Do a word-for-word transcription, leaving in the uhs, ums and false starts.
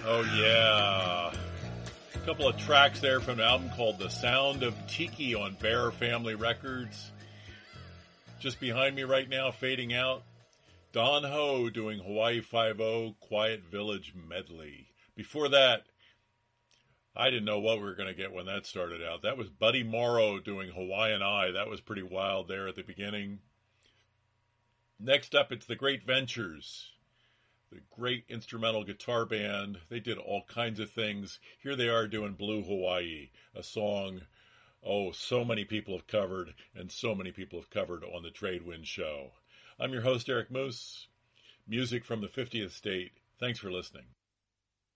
Oh, yeah. A couple of tracks there from an album called The Sound of Tiki on Bear Family Records. Just behind me right now, fading out, Don Ho doing Hawaii Five-O Quiet Village Medley. Before that, I didn't know what we were going to get when that started out. That was Buddy Morrow doing Hawaiian Eye. That was pretty wild there at the beginning. Next up, it's the Great Ventures, the great instrumental guitar band. They did all kinds of things. Here they are doing Blue Hawaii, a song, oh, so many people have covered, and so many people have covered on the Tradewind Show. I'm your host, Eric Moose. Music from the fiftieth state. Thanks for listening.